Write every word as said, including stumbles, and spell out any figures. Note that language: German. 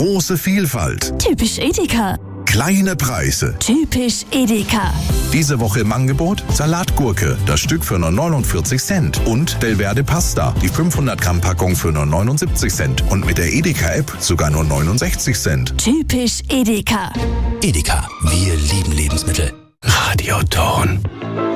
Große Vielfalt. Typisch Edeka. Kleine Preise. Typisch Edeka. Diese Woche im Angebot Salatgurke, das Stück für nur neunundvierzig Cent. Und Delverde Pasta, die fünfhundert Gramm Packung für nur neunundsiebzig Cent. Und mit der Edeka-App sogar nur neunundsechzig Cent. Typisch Edeka. Edeka, wir lieben Lebensmittel. Radioton.